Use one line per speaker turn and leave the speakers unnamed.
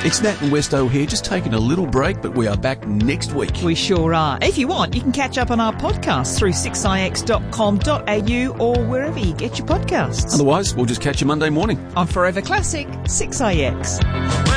It's Nat and Westo here, just taking a little break, but we are back next week.
We sure are. If you want, you can catch up on our podcast through 6ix.com.au or wherever you get your podcasts.
Otherwise, we'll just catch you Monday morning.
On Forever Classic, 6ix.